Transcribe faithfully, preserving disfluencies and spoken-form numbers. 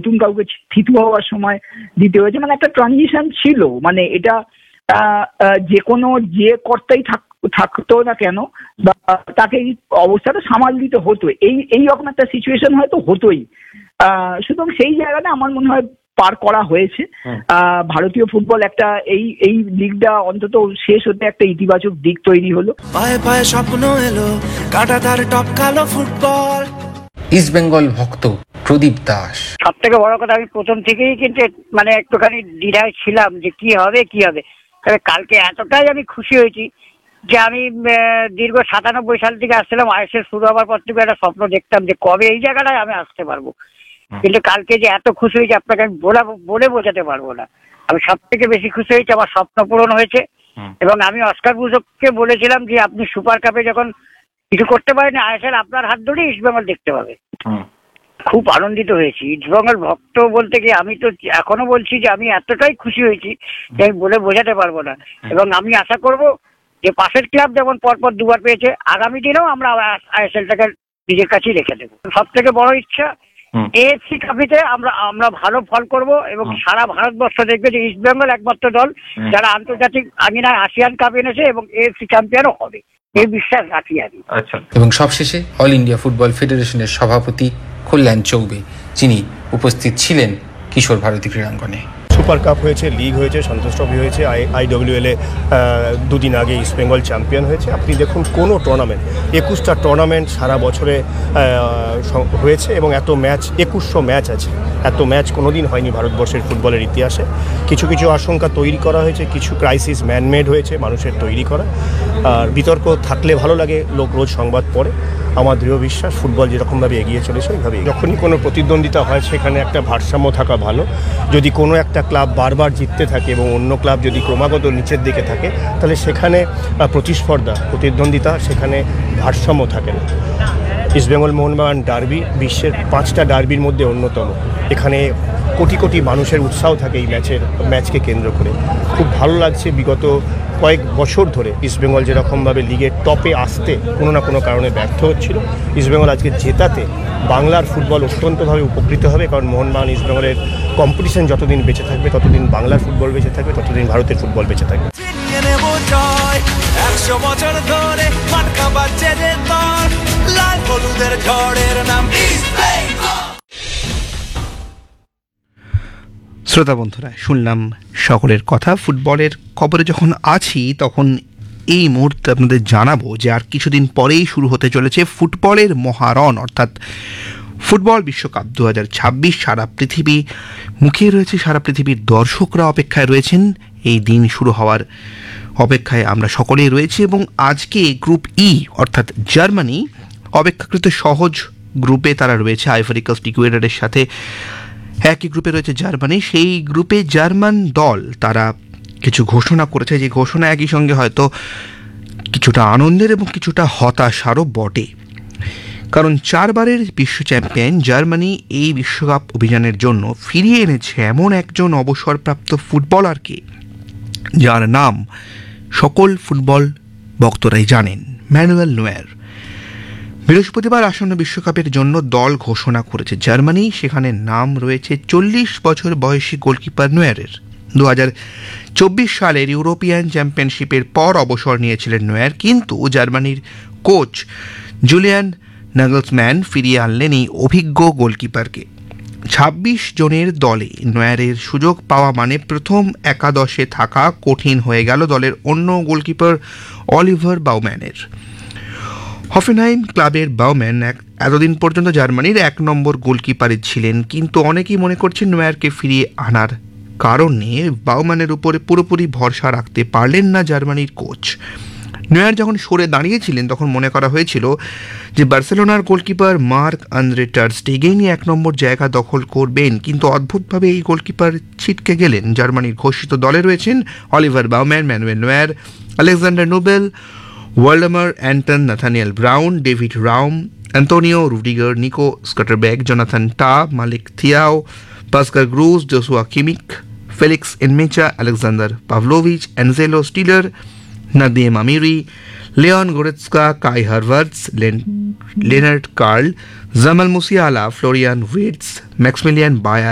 নতুন কাউকে থিতু হওয়ার সময় দিতে হয়েছে, মানে একটা ট্রানজিশন ছিল, মানে এটা যে কোনো যে কর্তাই থাকতো না কেন বা তাকে এই অবস্থাটা সামাল দিতে হতো, এই এইরকম একটা সিচুয়েশন হয়তো হতোই। সুতরাং সেই জায়গাটা আমার মনে হয় পার করা হয়েছে। ভারতীয় ফুটবল একটা এই এই লিগটা অন্তত শেষ হতে একটা ইতিবাচক দিক তৈরি হলো। পায়ে পায়ে স্বপ্ন এলো কাঁটাতার টপকালো ফুটবল। ইস্ট বেঙ্গল ভক্ত প্রদীপ দাস। সব থেকে বড় কথা, আমি প্রথম থেকেই কিন্তু মানে একটুখানি দ্বিধায় ছিলাম যে কি হবে কি হবে। তবে কালকে এতটাই আমি খুশি হয়েছি যে আমি দীর্ঘ সাতানব্বই সাল থেকে আসছিলাম, আইএসএল শুরু হওয়ার পর থেকে একটা স্বপ্ন দেখতাম যে কবে এই জায়গাটায় আমি আসতে পারবো। কিন্তু কালকে যে এত খুশি হয়েছে আপনাকে আমি বলা বলে বোঝাতে পারবো না। আমি সব থেকে বেশি খুশি হয়েছি, আমার স্বপ্ন পূরণ হয়েছে। এবং আমি অস্কার বুজককে বলেছিলাম যে আপনি সুপার কাপে যখন কিছু করতে পারেন, আইএসএল আপনার হাত ধরে ইস্টবেঙ্গল দেখতে পাবে। খুব আনন্দিত হয়েছি। ইস্টবেঙ্গল ভক্ত বলতে গিয়ে আমি তো এখনো বলছি যে আমি এতটাই খুশি হয়েছি যে আমি বলে বোঝাতে পারবো না। এবং আমি আশা করব যে পাশের ক্লাব যেমন পরপর দুবার পেয়েছে, আগামী দিনেও আমরা আইএসএলটাকে নিজের কাছেই রেখে দেবো। সব থেকে বড় ইচ্ছা এএফসি কাপে আমরা আমরা ভালো ফল করব এবং সারা ভারতবর্ষ দেখবে যে ইস্টবেঙ্গল একমাত্র দল যারা আন্তর্জাতিক আঙিনায় আসিয়ান কাপ এনেছে এবং এএফসি চ্যাম্পিয়নও হবে, এই বিশ্বাস রাখি আমি। আচ্ছা, এবং সবশেষে অল ইন্ডিয়া ফুটবল ফেডারেশনের সভাপতি কল্যাণ চৌবে, যিনি উপস্থিত ছিলেন কিশোর ভারতী ক্রীড়াঙ্গনে। সুপার কাপ হয়েছে, লিগ হয়েছে, সন্তোষ ট্রফি হয়েছে, আই আইডব্লিউএল এ দুদিন আগে ইস্টবেঙ্গল চ্যাম্পিয়ন হয়েছে। আপনি দেখুন কোনো টুর্নামেন্ট, একুশটা টুর্নামেন্ট সারা বছরে হয়েছে এবং এত ম্যাচ, একুশশো ম্যাচ আছে। এত ম্যাচ কোনোদিন হয়নি ভারতবর্ষের ফুটবলের ইতিহাসে। কিছু কিছু আশঙ্কা তৈরি করা হয়েছে, কিছু ক্রাইসিস ম্যানমেড হয়েছে মানুষের তৈরি করা। আর বিতর্ক থাকলে ভালো লাগে, লোক রোজ সংবাদ পড়ে। আমার দৃঢ় বিশ্বাস ফুটবল যেরকমভাবে এগিয়ে চলেছে ওইভাবে যখনই কোনো প্রতিদ্বন্দ্বিতা হয় সেখানে একটা ভারসাম্য থাকা ভালো। যদি কোনো একটা ক্লাব বারবার জিততে থাকে এবং অন্য ক্লাব যদি ক্রমাগত নিচের দিকে থাকে, তাহলে সেখানে প্রতিস্পর্ধা, প্রতিদ্বন্দ্বিতা, সেখানে ভারসাম্য থাকে না। ইস্টবেঙ্গল মোহনবাগান ডার্বি বিশ্বের পাঁচটা ডার্বির মধ্যে অন্যতম। এখানে কোটি কোটি মানুষের উৎসাহ থাকে এই ম্যাচের ম্যাচকে কেন্দ্র করে। খুব ভালো লাগছে বিগত কয়েক বছর ধরে ইস্টবেঙ্গল যেরকমভাবে লিগের টপে আসতে কোনো না কোনো কারণে ব্যর্থ হচ্ছিল, ইস্টবেঙ্গল আজকে জেতাতে বাংলার ফুটবল অত্যন্তভাবে উপকৃত হবে। কারণ মোহনবাগান ইস্টবেঙ্গলের কম্পিটিশন যতদিন বেঁচে থাকবে ততদিন বাংলার ফুটবল বেঁচে থাকবে, ততদিন ভারতের ফুটবল বেঁচে থাকবে। একশো বছর ধরে মানকা বাজছে রে তোর, লাল হলুদের ঝড়ের নাম ইস্টবেঙ্গল। শ্রোতা বন্ধুরা, শুনলাম সকলের কথা। ফুটবলের খবরে যখন আছি তখন এই মুহূর্তে আপনাদের জানাবো যে আর কিছুদিন পরেই শুরু হতে চলেছে ফুটবলের মহারণ, অর্থাৎ ফুটবল বিশ্বকাপ দু হাজার ছাব্বিশ। সারা পৃথিবী মুখিয়ে রয়েছে, সারা পৃথিবীর দর্শকরা অপেক্ষায় রয়েছেন এই দিন শুরু হওয়ার অপেক্ষায়। আমরা সকলেই রয়েছি এবং আজকে গ্রুপ ই অর্থাৎ জার্মানি অপেক্ষাকৃত সহজ গ্রুপে তারা রয়েছে আইভরি কোস্ট, ইকুয়েডরের সাথে একই গ্রুপে রয়েছে জার্মানি। সেই গ্রুপে জার্মান দল তারা কিছু ঘোষণা করেছে, যে ঘোষণা একই সঙ্গে হয়তো কিছুটা আনন্দের এবং কিছুটা হতাশারও বটে। কারণ চারবারের বিশ্ব চ্যাম্পিয়ন জার্মানি এই বিশ্বকাপ অভিযানের জন্য ফিরিয়ে এনেছে এমন একজন অবসরপ্রাপ্ত ফুটবলারকে যার নাম সকল ফুটবল ভক্তরাই জানেন, ম্যানুয়েল নয়্যার। বৃহস্পতিবার আসন্ন বিশ্বকাপের জন্য দল ঘোষণা করেছে জার্মানি। সেখানে নাম রয়েছে চল্লিশ বছর বয়সী গোলকিপার নয়্যারের। দু হাজার চব্বিশ সালের ইউরোপিয়ান চ্যাম্পিয়নশিপের পর অবসর নিয়েছিলেন নয়্যার, কিন্তু জার্মানির কোচ জুলিয়ান নাগলসম্যান ফিরিয়ে আনলেন এই অভিজ্ঞ গোলকিপারকে। ছাব্বিশ জনের দলে নয়্যারের সুযোগ পাওয়া মানে প্রথম একাদশে থাকা কঠিন হয়ে গেল দলের অন্য গোলকিপার অলিভার বাউম্যানের। হফেনহাইম ক্লাবের বাউম্যান এক এতদিন পর্যন্ত জার্মানির এক নম্বর গোলকিপারে ছিলেন, কিন্তু অনেকেই মনে করছেন নয়্যারকে ফিরিয়ে আনার কারণে বাউম্যানের উপরে পুরোপুরি ভরসা রাখতে পারলেন না জার্মানির কোচ। নয়্যার যখন সরে দাঁড়িয়েছিলেন তখন মনে করা হয়েছিল যে বার্সেলোনার গোলকিপার মার্ক আন্দ্রে টার স্টেগেনই এক নম্বর জায়গা দখল করবেন, কিন্তু অদ্ভুতভাবে এই গোলকিপার ছিটকে গেলেন। জার্মানির ঘোষিত দলে রয়েছেন Oliver Bowman, Manuel Neuer, Alexander Nobel, ওয়াল্ডেমার Anton, Nathaniel brown, David রাউম, Antonio Rudiger, Nicco স্কাটারবেক, Jonathan টা, মালিক থিয়াও, Pascal গ্রুজ, Joshua Kimmich, Felix এনমেচা, Alexander Pavlovich, অ্যানজেলো Stiller, Nadim আমিরি, লিওন গোরেৎস্কা, কাই হারভার্টস, Lenard curl, Jamal Musiala, Florian wits, ম্যাক্সমিলিয়ান buyer,